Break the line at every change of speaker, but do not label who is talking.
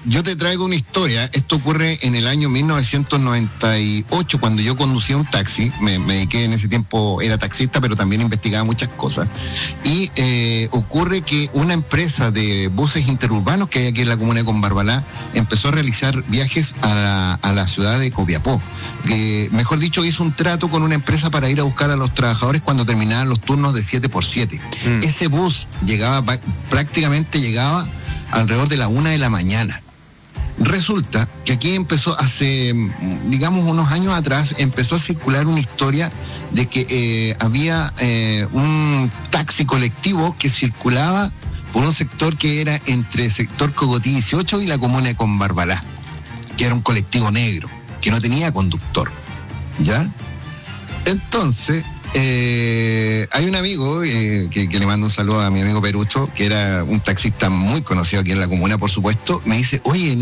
yo te traigo una historia. Esto ocurre en el año 1998, cuando yo conducía un taxi. Me dediqué en ese tiempo, era taxista, pero también investigaba muchas cosas. Y ocurre que una empresa de buses interurbanos que hay aquí en la comuna de Combarbalá empezó a realizar viajes a la ciudad de Copiapó. Mejor dicho, hizo un trato con una empresa para ir a buscar a los trabajadores cuando terminaban los turnos de 7x7. Ese bus prácticamente llegaba alrededor de la 1 de la mañana. Resulta que aquí empezó hace, digamos, unos años atrás, empezó a circular una historia de que había un taxi colectivo que circulaba por un sector que era entre el sector Cogotí 18 y la comuna de Combarbalá, que era un colectivo negro, que no tenía conductor, ¿ya? Entonces, hay un amigo que le mando un saludo a mi amigo Perucho, que era un taxista muy conocido aquí en la comuna, por supuesto, me dice, oye,